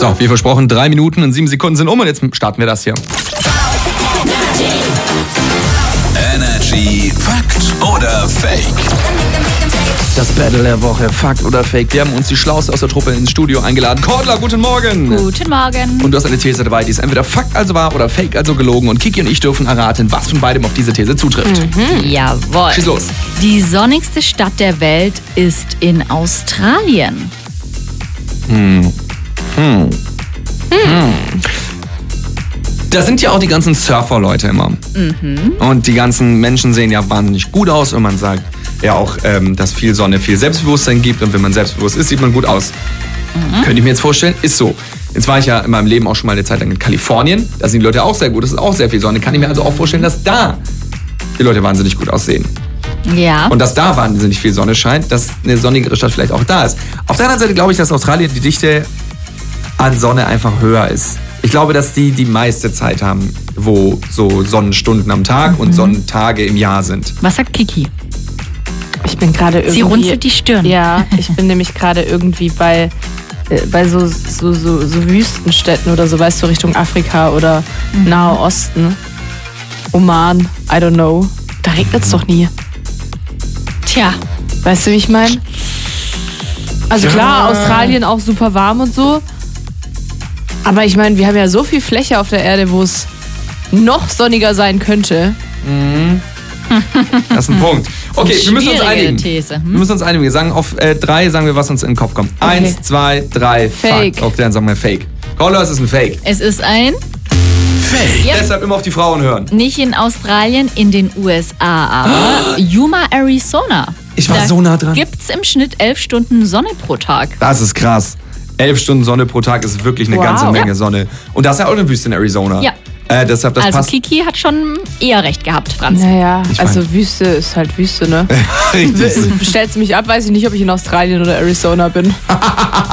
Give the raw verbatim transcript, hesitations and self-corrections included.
So, wie versprochen, drei Minuten und sieben Sekunden sind um und jetzt starten wir das hier. Energy Fakt oder Fake? Das Battle der Woche, Fakt oder Fake. Wir haben uns die Schlauste aus der Truppe ins Studio eingeladen. Cordula, guten Morgen. Guten Morgen. Und du hast eine These dabei, die ist entweder Fakt also wahr oder Fake also gelogen. Und Kiki und ich dürfen erraten, was von beidem auf diese These zutrifft. Mhm. Jawohl. Schieß los. Die sonnigste Stadt der Welt ist in Australien. Hm. Hm. Hm. Da sind ja auch die ganzen Surfer-Leute immer. Mhm. Und die ganzen Menschen sehen ja wahnsinnig gut aus und man sagt ja auch, ähm, dass viel Sonne viel Selbstbewusstsein gibt und wenn man selbstbewusst ist, sieht man gut aus. Mhm. Könnte ich mir jetzt vorstellen, ist so. Jetzt war ich ja in meinem Leben auch schon mal eine Zeit lang in Kalifornien, da sind die Leute auch sehr gut, das ist auch sehr viel Sonne. Kann ich mir also auch vorstellen, dass da die Leute wahnsinnig gut aussehen. Ja. Und dass da wahnsinnig viel Sonne scheint, dass eine sonnigere Stadt vielleicht auch da ist. Auf der anderen Seite glaube ich, dass Australien die Dichte an Sonne einfach höher ist. Ich glaube, dass die die meiste Zeit haben, wo so Sonnenstunden am Tag mhm. und Sonnentage im Jahr sind. Was sagt Kiki? Ich bin gerade irgendwie... Sie runzelt die Stirn. Ja, ich bin nämlich gerade irgendwie bei, äh, bei so, so, so, so Wüstenstädten oder so, weißt du, Richtung Afrika oder mhm. Nahe Osten. Oman, I don't know. Da regnet es doch nie. Tja. Weißt du, wie ich meine? Also ja. Klar, Australien auch super warm und so. Aber ich meine, wir haben ja so viel Fläche auf der Erde, wo es noch sonniger sein könnte. Mhm. Das ist ein Punkt. Okay, wir müssen uns einigen. These. Hm? Wir müssen uns einigen. Wir sagen auf äh, drei, sagen wir, was uns in den Kopf kommt. Okay. Eins, zwei, drei, Fake. Fuck. Okay, dann sagen wir Fake. Cordula, es ist ein Fake. Es ist ein... Fake. Ja. Deshalb immer auf die Frauen hören. Nicht in Australien, in den U S A, aber Yuma, Arizona. Ich war da so nah dran. Gibt's im Schnitt elf Stunden Sonne pro Tag. Das ist krass. Elf Stunden Sonne pro Tag ist wirklich eine Wow. ganze Menge Ja. Sonne. Und da ist ja auch eine Wüste in Arizona. Ja. Äh, deshalb, das Also passt. Kiki hat schon eher recht gehabt, Franz. Naja, Ich also mein- Wüste ist halt Wüste, ne? Richtig. Stellst du mich ab, weiß ich nicht, ob ich in Australien oder Arizona bin.